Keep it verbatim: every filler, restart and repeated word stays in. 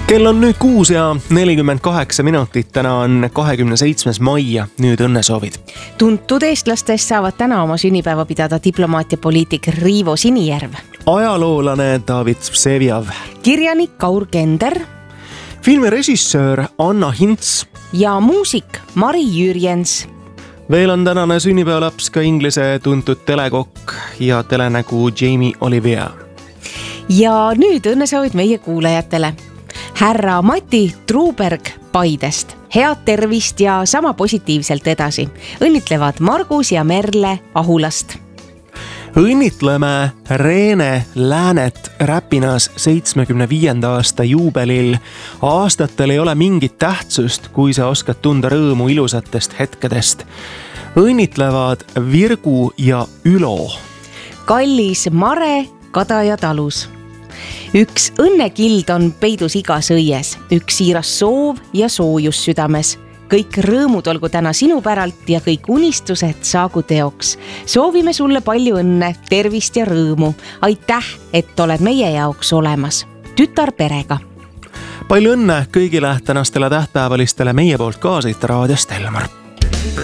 Kell on nüüd kuus ja nelikümmend kaheksa minutit, täna on kahekümne seitsmes mai ja nüüd õnnesoovid. Tuntud eestlastest saavad täna oma sünnipäeva pidada diplomaat ja poliitik Riivo Sinijärv, ajaloolane David Vseviov, kirjanik Kaur Kender, filmirežissöör Anna Hints ja muusik Mari Jürjens. Veel on tänane sünnipäevalaps ka inglise tuntud telekokk ja telenägu Jamie Oliver. Ja nüüd õnnesoovid meie kuulajatele. Härra Mati Truuberg Paidest. Head tervist ja sama positiivselt edasi. Õnnitlevad Margus ja Merle Ahulast. Õnnitleme Reene Läänet Räpinas seitsmekümne viienda aasta juubelil. Aastatel ei ole mingit tähtsust, kui sa oskad tunda rõõmu ilusatest hetkedest. Õnnitlevad Virgu ja Ülo. Kallis Mare Kadaja talus. Üks õnnekild on peidus igas õies, üks siiras soov ja soojus südames. Kõik rõõmud olgu täna sinu päralt ja kõik unistused saagu teoks. Soovime sulle palju õnne, tervist ja rõõmu. Aitäh, et oled meie jaoks olemas. Tütar perega. Palju õnne kõigile tänastele tähtpäevalistele meie poolt kaasid raadiost Elmar.